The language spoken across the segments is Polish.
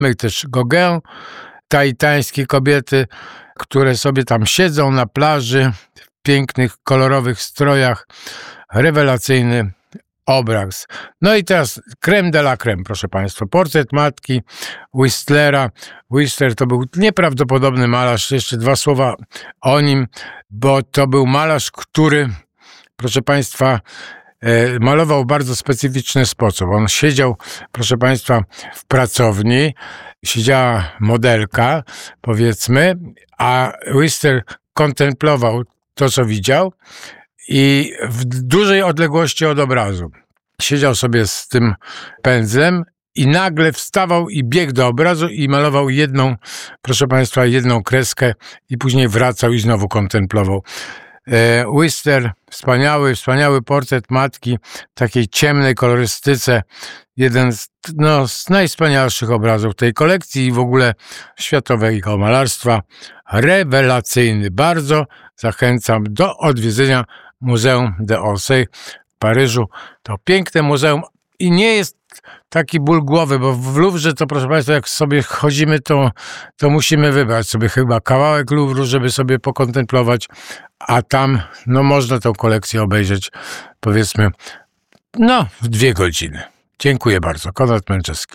Mamy też Gauguin, taitańskie kobiety, które sobie tam siedzą na plaży w pięknych, kolorowych strojach. Rewelacyjny obraz. No i teraz crème de la crème, proszę Państwa. Portret matki Whistlera. Whistler to był nieprawdopodobny malarz. Jeszcze dwa słowa o nim, bo to był malarz, który, proszę Państwa, malował w bardzo specyficzny sposób. On siedział, proszę Państwa, w pracowni, siedziała modelka, powiedzmy, a Whistler kontemplował to, co widział i w dużej odległości od obrazu. Siedział sobie z tym pędzlem i nagle wstawał i biegł do obrazu i malował jedną, proszę Państwa, jedną kreskę i później wracał i znowu kontemplował. Whistler, wspaniały portret matki w takiej ciemnej kolorystyce. Jeden z najwspanialszych obrazów tej kolekcji i w ogóle światowego malarstwa. Rewelacyjny. Bardzo zachęcam do odwiedzenia Muzeum d'Orsay w Paryżu. To piękne muzeum i nie jest taki ból głowy, bo w Louvre to, proszę Państwa, jak sobie chodzimy, to musimy wybrać sobie chyba kawałek Louvru, żeby sobie pokontemplować, a tam można tą kolekcję obejrzeć, powiedzmy, w 2 godziny. Dziękuję bardzo. Konrad Męczewski.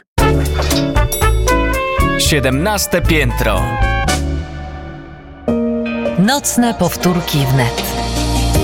17. piętro. Nocne powtórki wnet.